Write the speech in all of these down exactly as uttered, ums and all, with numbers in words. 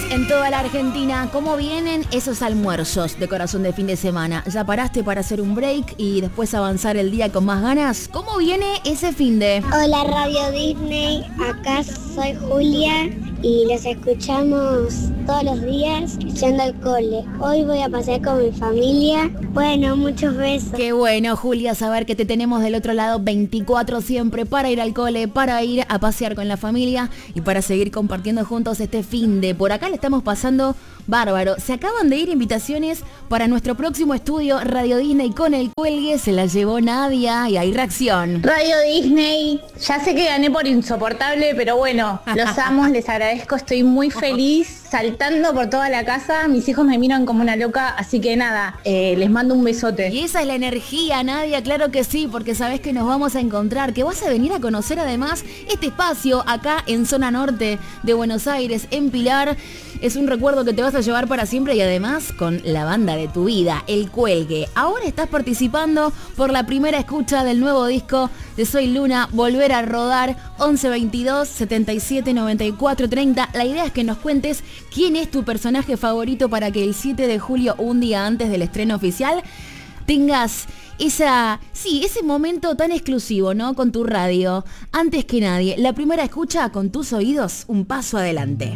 En toda la Argentina, ¿cómo vienen esos almuerzos de corazón de fin de semana? ¿Ya paraste para hacer un break y después avanzar el día con más ganas? ¿Cómo viene ese fin de? Hola Radio Disney, acá soy Julia y los escuchamos todos los días yendo al cole. Hoy voy a pasear con mi familia. Bueno, muchos besos. Qué bueno, Julia, saber que te tenemos del otro lado veinticuatro siempre para ir al cole, para ir a pasear con la familia y para seguir compartiendo juntos este fin de. Por acá le estamos pasando bárbaro. Se acaban de ir invitaciones para nuestro próximo estudio Radio Disney con el cuelgue. Se la llevó Nadia y hay reacción. Radio Disney, ya sé que gané por insoportable, pero bueno, los amo, les agradezco, estoy muy feliz, saltando por toda la casa, mis hijos me miran como una loca, así que nada, eh, les mando un besote. Y esa es la energía, Nadia, claro que sí, porque sabés que nos vamos a encontrar, que vas a venir a conocer además este espacio acá en zona norte de Buenos Aires, en Pilar. Es un recuerdo que te vas a llevar para siempre y además con la banda de tu vida, El Cuelgue. Ahora estás participando por la primera escucha del nuevo disco de Soy Luna, Volver a Rodar, once veintidós setenta y siete noventa y cuatro treinta. La idea es que nos cuentes quién es tu personaje favorito para que el siete de julio, un día antes del estreno oficial, tengas esa, sí, ese momento tan exclusivo, ¿no? Con tu radio. Antes que nadie, la primera escucha con tus oídos, un paso adelante.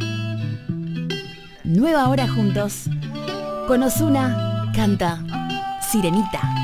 Nueva hora juntos. Con Ozuna canta Sirenita.